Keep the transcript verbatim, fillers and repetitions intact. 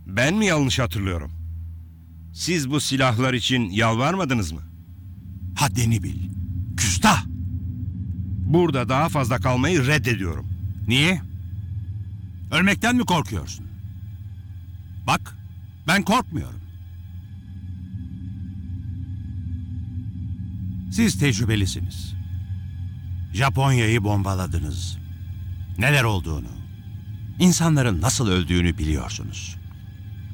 Ben mi yanlış hatırlıyorum? Siz bu silahlar için yalvarmadınız mı? Haddini bil. Küstah! Burada daha fazla kalmayı reddediyorum. Niye? Ölmekten mi korkuyorsun? Bak, ben korkmuyorum. Siz tecrübelisiniz. Japonya'yı bombaladınız. Neler olduğunu, insanların nasıl öldüğünü biliyorsunuz.